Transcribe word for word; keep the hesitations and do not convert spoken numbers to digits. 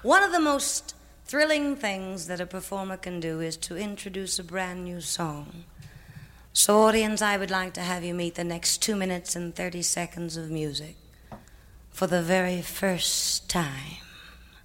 One of the most thrilling things that a performer can do is to introduce a brand new song. So, audience, I would like to have you meet the next two minutes and thirty seconds of music for the very first time.